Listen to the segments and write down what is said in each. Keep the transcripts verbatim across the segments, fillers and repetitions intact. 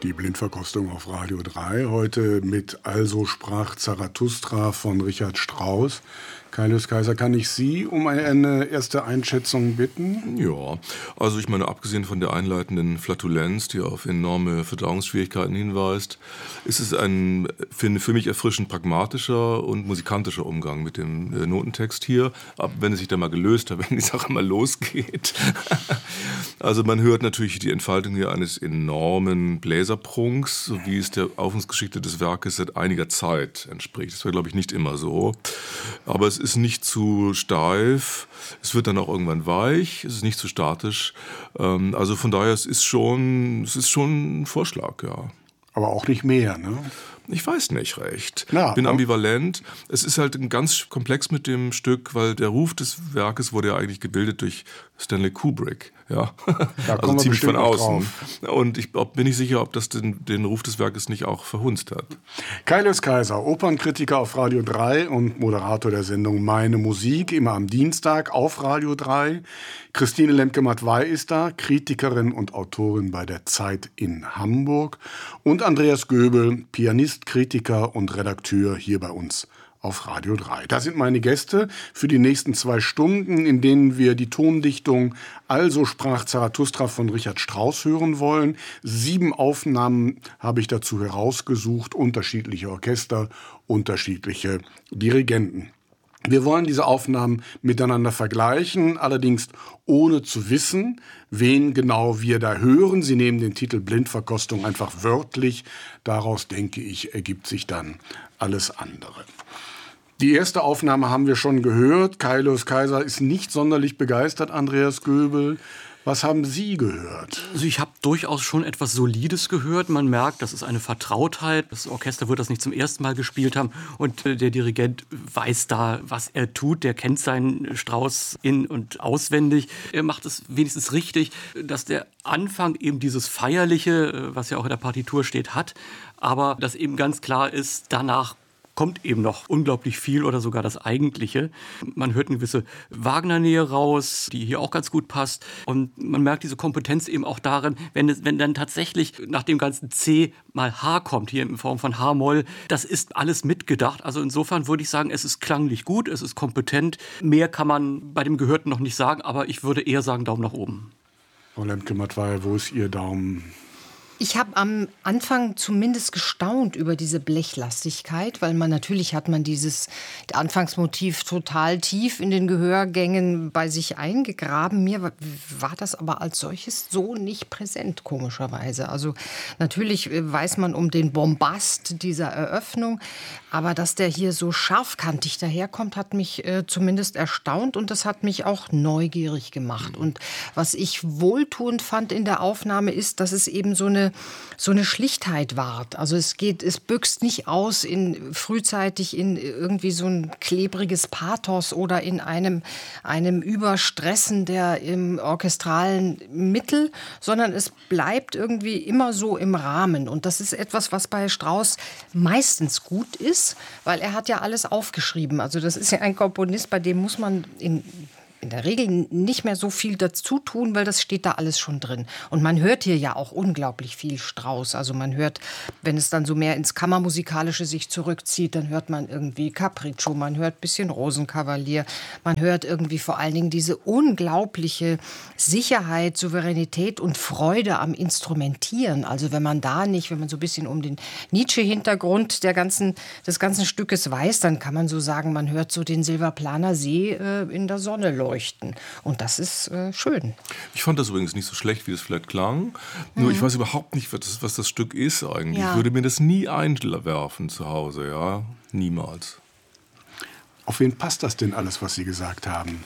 Die Blindverkostung auf Radio drei, heute mit Also sprach Zarathustra von Richard Strauss. Kaius Kaiser, kann ich Sie um eine erste Einschätzung bitten? Ja, also ich meine, abgesehen von der einleitenden Flatulenz, die auf enorme Verdauungsschwierigkeiten hinweist, ist es ein für, für mich erfrischend pragmatischer und musikantischer Umgang mit dem äh, Notentext hier. Aber wenn es sich dann mal gelöst hat, wenn die Sache mal losgeht. Also man hört natürlich die Entfaltung hier eines enormen Bläserprunks, so wie es der Aufenthaltsgeschichte des Werkes seit einiger Zeit entspricht. Das war, glaube ich, nicht immer so. Aber es ist nicht zu steif, es wird dann auch irgendwann weich, es ist nicht zu statisch. Also von daher, es ist schon, es ist schon ein Vorschlag, ja. Aber auch nicht mehr, ne? Ich weiß nicht recht. Ja, ich bin ambivalent. Es ist halt ganz komplex mit dem Stück, weil der Ruf des Werkes wurde ja eigentlich gebildet durch Stanley Kubrick. Ja, da also ziemlich von außen. Und ich ob, bin nicht sicher, ob das den, den Ruf des Werkes nicht auch verhunzt hat. Kaius Kaiser, Opernkritiker auf Radio drei und Moderator der Sendung Meine Musik, immer am Dienstag auf Radio drei. Christine Lemke-Matwei ist da, Kritikerin und Autorin bei der Zeit in Hamburg. Und Andreas Göbel, Pianist, Kritiker und Redakteur hier bei uns auf Radio drei. Das sind meine Gäste für die nächsten zwei Stunden, in denen wir die Tondichtung Also sprach Zarathustra von Richard Strauss hören wollen. Sieben Aufnahmen habe ich dazu herausgesucht, unterschiedliche Orchester, unterschiedliche Dirigenten. Wir wollen diese Aufnahmen miteinander vergleichen, allerdings ohne zu wissen, wen genau wir da hören. Sie nehmen den Titel Blindverkostung einfach wörtlich. Daraus, denke ich, ergibt sich dann alles andere. Die erste Aufnahme haben wir schon gehört. Kaius Kaiser ist nicht sonderlich begeistert, Andreas Göbel. Was haben Sie gehört? Also ich habe durchaus schon etwas Solides gehört. Man merkt, das ist eine Vertrautheit. Das Orchester wird das nicht zum ersten Mal gespielt haben. Und der Dirigent weiß da, was er tut. Der kennt seinen Strauss in- und auswendig. Er macht es wenigstens richtig, dass der Anfang eben dieses Feierliche, was ja auch in der Partitur steht, hat. Aber dass eben ganz klar ist, danach kommt eben noch unglaublich viel oder sogar das Eigentliche. Man hört eine gewisse Wagner-Nähe raus, die hier auch ganz gut passt. Und man merkt diese Kompetenz eben auch darin, wenn, es, wenn dann tatsächlich nach dem ganzen C mal H kommt, hier in Form von H-Moll. Das ist alles mitgedacht. Also insofern würde ich sagen, es ist klanglich gut, es ist kompetent. Mehr kann man bei dem Gehörten noch nicht sagen, aber ich würde eher sagen Daumen nach oben. Frau Lemke-Matwei, wo ist Ihr Daumen? Ich habe am Anfang zumindest gestaunt über diese Blechlastigkeit, weil man natürlich hat man dieses Anfangsmotiv total tief in den Gehörgängen bei sich eingegraben. Mir war das aber als solches so nicht präsent, komischerweise. Also natürlich weiß man um den Bombast dieser Eröffnung, aber dass der hier so scharfkantig daherkommt, hat mich äh, zumindest erstaunt und das hat mich auch neugierig gemacht. Und was ich wohltuend fand in der Aufnahme ist, dass es eben so eine so eine Schlichtheit wahrt. Also es geht, es büchst nicht aus in frühzeitig in irgendwie so ein klebriges Pathos oder in einem, einem Überstressen der im orchestralen Mittel, sondern es bleibt irgendwie immer so im Rahmen. Und das ist etwas, was bei Strauss meistens gut ist, weil er hat ja alles aufgeschrieben. Also das ist ja ein Komponist, bei dem muss man in in der Regel nicht mehr so viel dazu tun, weil das steht da alles schon drin. Und man hört hier ja auch unglaublich viel Strauss. Also man hört, wenn es dann so mehr ins Kammermusikalische sich zurückzieht, dann hört man irgendwie Capriccio, man hört ein bisschen Rosenkavalier, man hört irgendwie vor allen Dingen diese unglaubliche Sicherheit, Souveränität und Freude am Instrumentieren. Also wenn man da nicht, wenn man so ein bisschen um den Nietzsche-Hintergrund der ganzen, des ganzen Stückes weiß, dann kann man so sagen, man hört so den Silvaplaner See äh, in der Sonne leuchten. Und das ist äh, schön. Ich fand das übrigens nicht so schlecht, wie es vielleicht klang. Nur mhm. ich weiß überhaupt nicht, was das, was das Stück ist eigentlich. Ja. Ich würde mir das nie einwerfen zu Hause, ja, niemals. Auf wen passt das denn alles, was Sie gesagt haben?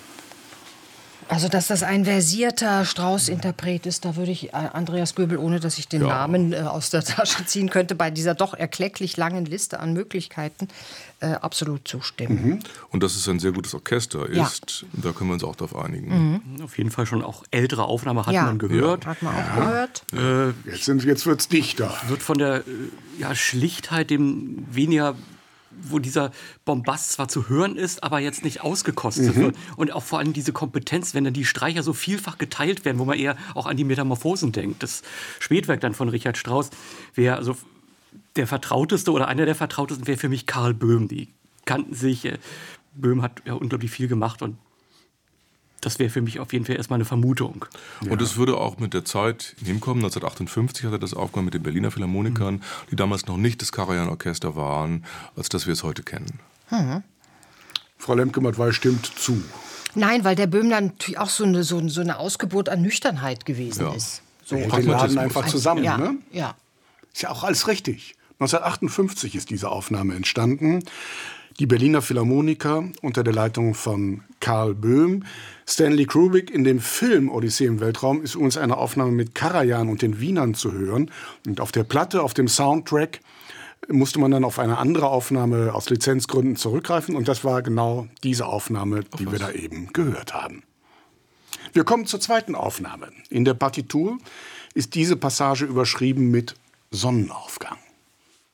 Also, dass das ein versierter Strauss-Interpret ist, da würde ich Andreas Göbel, ohne dass ich den ja. Namen äh, aus der Tasche ziehen könnte, bei dieser doch erklecklich langen Liste an Möglichkeiten äh, absolut zustimmen. Mhm. Und dass es ein sehr gutes Orchester ist, ja. da können wir uns auch darauf einigen. Mhm. Auf jeden Fall schon auch ältere Aufnahme hat ja. man gehört. Ja. Hat man auch ja. gehört. Äh, jetzt sind, jetzt wird's dichter. Wird von der äh, ja, Schlichtheit, dem weniger wo dieser Bombast zwar zu hören ist, aber jetzt nicht ausgekostet mhm. wird. Und auch vor allem diese Kompetenz, wenn dann die Streicher so vielfach geteilt werden, wo man eher auch an die Metamorphosen denkt. Das Spätwerk dann von Richard Strauss wäre also der vertrauteste oder einer der vertrautesten wäre für mich Karl Böhm. Die kannten sich. Böhm hat ja unglaublich viel gemacht und das wäre für mich auf jeden Fall erstmal eine Vermutung. Ja. Und es würde auch mit der Zeit hinkommen. neunzehnhundertachtundfünfzig hat er das aufgenommen mit den Berliner Philharmonikern, mhm. die damals noch nicht das Karajan-Orchester waren, als das wir es heute kennen. Mhm. Frau Lemke-Mattwey stimmt zu. Nein, weil der Böhm dann natürlich auch so eine, so, so eine Ausgeburt an Nüchternheit gewesen ja. ist. So, und den Laden einfach zusammen. Ja, ne? ja. Ist ja auch alles richtig. neunzehnhundertachtundfünfzig ist diese Aufnahme entstanden. Die Berliner Philharmoniker unter der Leitung von Karl Böhm. Stanley Kubrick in dem Film Odyssee im Weltraum ist übrigens eine Aufnahme mit Karajan und den Wienern zu hören. Und auf der Platte, auf dem Soundtrack, musste man dann auf eine andere Aufnahme aus Lizenzgründen zurückgreifen. Und das war genau diese Aufnahme, die wir da eben gehört haben. Wir kommen zur zweiten Aufnahme. In der Partitur ist diese Passage überschrieben mit Sonnenaufgang.